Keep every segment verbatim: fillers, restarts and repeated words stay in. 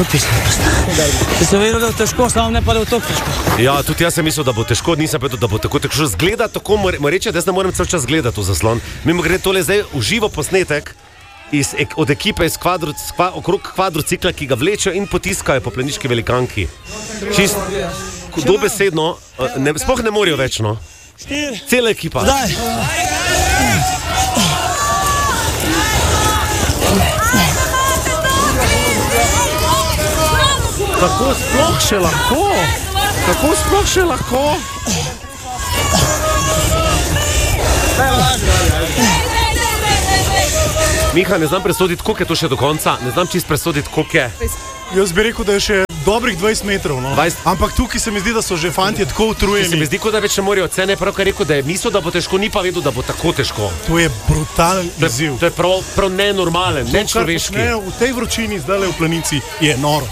Če sem vedel, da je težko, samo ne pa da je to težko. Ja, tudi jaz sem mislil, da bo težko, nisem vedel, da bo tako težko. Zgleda tako, moram reči, da jaz ne morem cel čas gledati v zaslon. Mimo grede tole zdaj uživo posnetek iz, od ekipe iz kvadru, skva, okrog kvadrocikla, ki ga vlečejo in potiskajo po planiški velikanki. Čist dobesedno, ne, sploh ne morajo več, no. Cela ekipa. Zdaj. Kako sploh še lahko? Kako sploh še lahko? Miha, ne znam presoditi, koliko je to še do konca. Ne znam čist presoditi, koliko je. Jaz bi rekel, da je še dobrih dvajset metrov, no. dvajset Ampak tukaj se mi zdi, da so že fantje tako utrujeni. Se mi zdi, kot da več ne morajo ocene, pravkar rekel, da je mislil, da bo težko, ni pa vedel, da bo tako težko. To je brutalen izziv. To je prav, prav nenormalen, nečloveški. To, kar počnejo v tej vročini zdaj v planici, je noro.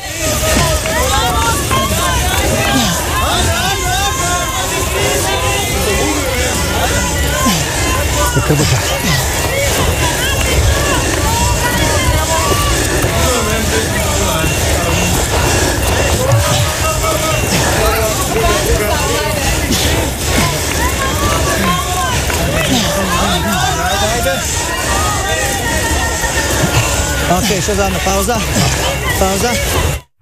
Tako bo čas. Ok, še zadnja pauza. Pauza.